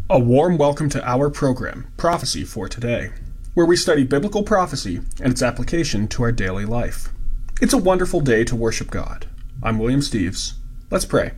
A warm welcome to our program, Prophecy for Today, where we study biblical prophecy and its application to our daily life. It's a wonderful day to worship God. I'm William Steves. Let's pray.